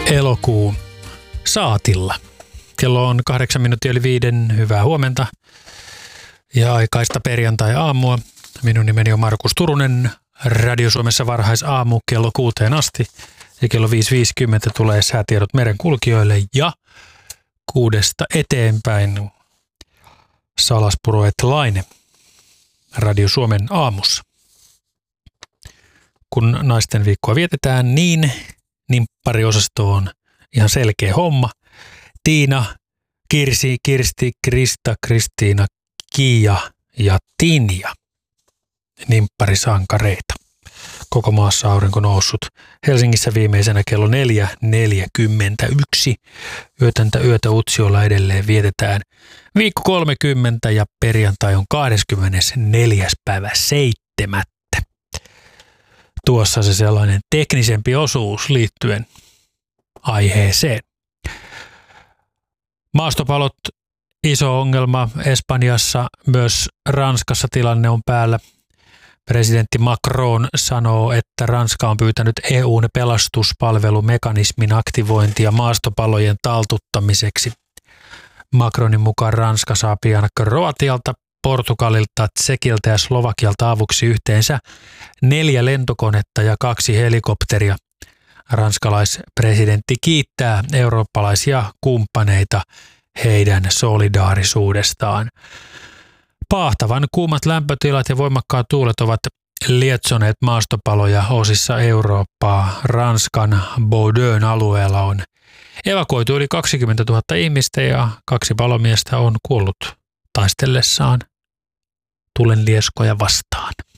Elokuun saatilla. Kello on 8:05. Hyvää huomenta ja aikaista perjantai-aamua. Minun nimeni on Markus Turunen. Radio Suomessa varhaisaamu kello 6 asti. Ja kello 5:50 tulee säätiedot merenkulkijoille ja 6 eteenpäin Salaspuro et Laine Radio Suomen aamussa. Kun naisten viikkoa vietetään, niin nimppariosasto on ihan selkeä homma. Tiina, Kirsi, Kirsti, Krista, Kristiina, Kiia ja Tinja. Nimpparisankareita. Koko maassa aurinko noussut. Helsingissä viimeisenä kello 4:41. Yötä Utsiolla edelleen vietetään. Viikko 30 ja perjantai on 24.7. Tuossa se sellainen teknisempi osuus liittyen aiheeseen. Maastopalot, iso ongelma Espanjassa, myös Ranskassa tilanne on päällä. Presidentti Macron sanoo, että Ranska on pyytänyt EU:n pelastuspalvelumekanismin aktivointia maastopalojen taltuttamiseksi. Macronin mukaan Ranska saa pian Kroatialta, Portugalilta, Tsekiltä ja Slovakialta avuksi yhteensä 4 lentokonetta ja 2 helikopteria. Ranskalaispresidentti kiittää eurooppalaisia kumppaneita heidän solidaarisuudestaan. Paahtavan kuumat lämpötilat ja voimakkaat tuulet ovat lietsoneet maastopaloja osissa Eurooppaa. Ranskan Bordeauxn alueella on evakuoitu yli 20 000 ihmistä ja 2 palomiestä on kuollut taistellessaan tulenlieskoja vastaan.